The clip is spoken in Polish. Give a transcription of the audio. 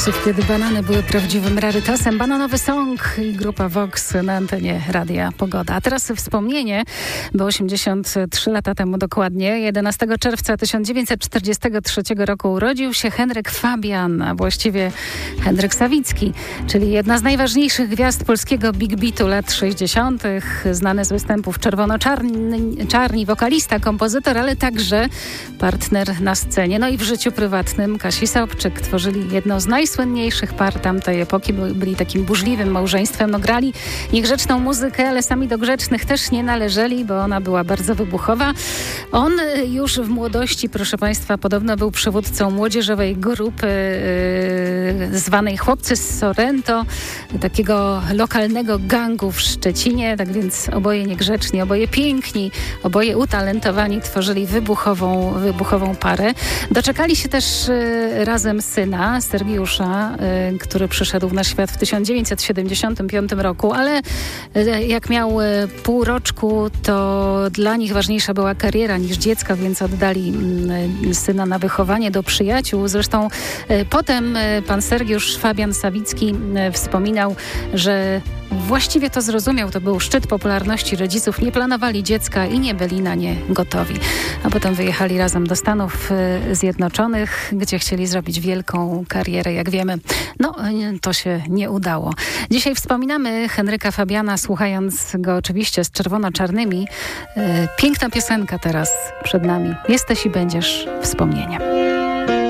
Kiedy banany były prawdziwym rarytasem. Bananowy Song i grupa Vox na antenie Radia Pogoda. A teraz wspomnienie, bo 83 lata temu dokładnie, 11 czerwca 1943 roku urodził się Henryk Fabian, a właściwie Henryk Sawicki, czyli jedna z najważniejszych gwiazd polskiego big beatu lat 60., znany z występów Czarni, wokalista, kompozytor, ale także partner na scenie. No i w życiu prywatnym Kasi Sobczyk. Tworzyli jedną z najsłynniejszych par tamtej epoki, byli takim burzliwym małżeństwem. No, grali niegrzeczną muzykę, ale sami do grzecznych też nie należeli, bo ona była bardzo wybuchowa. On już w młodości, proszę Państwa, podobno był przywódcą młodzieżowej grupy zwanej Chłopcy z Sorrento, takiego lokalnego gangu w Szczecinie. Tak więc oboje niegrzeczni, oboje piękni, oboje utalentowani tworzyli wybuchową parę. Doczekali się też razem syna, Sergiusza, który przyszedł na świat w 1975 roku, ale jak miał półroczku, to dla nich ważniejsza była kariera niż dziecko, więc oddali syna na wychowanie do przyjaciół. Zresztą potem pan Sergiusz Fabian Sawicki wspominał, że właściwie to zrozumiał. To był szczyt popularności rodziców. Nie planowali dziecka i nie byli na nie gotowi. A potem wyjechali razem do Stanów Zjednoczonych, gdzie chcieli zrobić wielką karierę, jak wiemy. No, to się nie udało. Dzisiaj wspominamy Henryka Fabiana, słuchając go oczywiście z czerwono-czarnymi. Piękna piosenka teraz przed nami. Jesteś i będziesz wspomnieniem.